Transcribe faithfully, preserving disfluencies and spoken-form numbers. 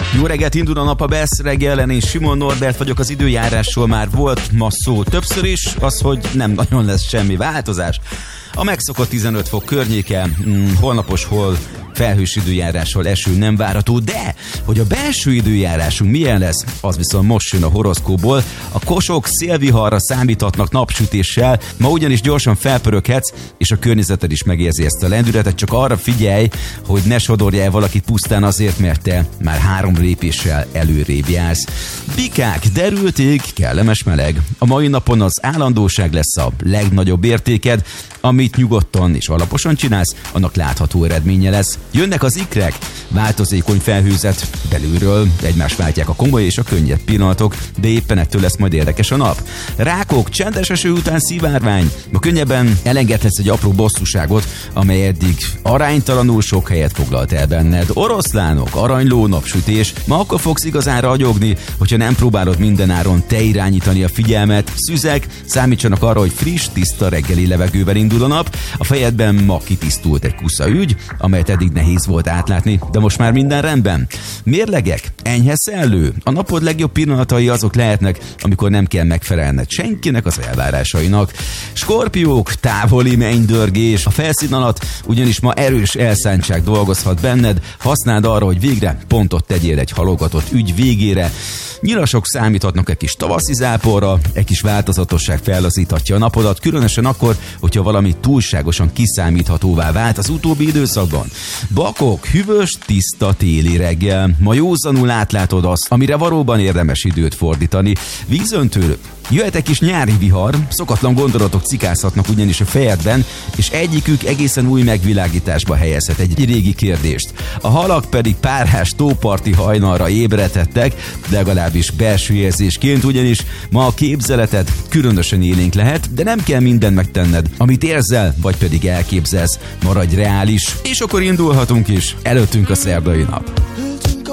Jó reggelt, indul a nap a Best reggelen, én Simon Norbert vagyok. Az időjárásról már volt ma szó többször is, az, hogy nem nagyon lesz semmi változás. A megszokott tizenöt fok környéke, hm, holnapos, hol felhős időjárással eső nem várható, de hogy a belső időjárásunk milyen lesz, az viszont most jön a horoszkóból. A kosok szélviharra számíthatnak napsütéssel, ma ugyanis gyorsan felpöröghetsz, és a környezeted is megérzi ezt a lendületet, csak arra figyelj, hogy ne sodorj el valakit pusztán azért, mert te már három lépéssel előrébb jársz. Bikák, derült ég, kellemes meleg. A mai napon az állandóság lesz a legnagyobb értéked, amit nyugodtan és alaposan csinálsz, annak látható eredménye lesz. Jönnek az ikrek, változékony felhőzet, belülről egymást váltják a komoly és a könnyebb pillanatok, de éppen ettől lesz majd érdekes a nap. Rákok, csendes eső után szivárvány, ma könnyebben elengedhetsz egy apró bosszúságot, amely eddig aránytalanul sok helyet foglalt el benned. Oroszlánok, aranyló, napsütés, ma akkor fogsz igazán ragyogni, hogyha nem próbálod mindenáron te irányítani a figyelmet. Szüzek, számítsanak arra, hogy friss, tiszta reggeli levegővel indul a nap. A fejedben ma kitisztult egy kusza ügy, amelyet eddig nehéz volt átlátni, de most már minden rendben. Mérlegek, enyhe szellő. A napod legjobb pillanatai azok lehetnek, amikor nem kell megfelelned senkinek az elvárásainak. Skorpiók, távoli mennydörgés. A felszín alatt ugyanis ma erős elszántság dolgozhat benned, használd arra, hogy végre pontot tegyél egy halogatott ügy végére. Nyilasok számíthatnak egy kis tavaszi záporra, egy kis változatosság fellazíthatja a napodat, különösen akkor, hogyha valami túlságosan kiszámíthatóvá vált az utóbbi időszakban. Bakok, hűvös, tiszta téli reggel. Ma józanul átlátod azt, amire valóban érdemes időt fordítani. Vízöntő. Jöhet egy kis nyári vihar, szokatlan gondolatok cikázhatnak ugyanis a fejedben, és egyikük egészen új megvilágításba helyezhet egy régi kérdést. A halak pedig párhás tóparti hajnalra ébredhettek, legalábbis belső érzésként, ugyanis ma a képzeleted különösen élénk lehet, de nem kell mindent megtenned, amit érzel, vagy pedig elképzelsz, maradj reális, és akkor indulhatunk is, előttünk a szerdai nap.